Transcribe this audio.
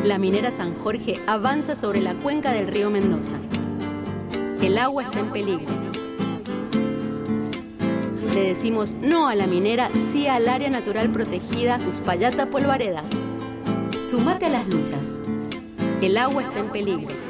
La minera San Jorge avanza sobre la cuenca del río Mendoza. El agua está en peligro. Le decimos no a la minera, sí al área natural protegida Uspallata Polvaredas. Sumate a las luchas. El agua está en peligro.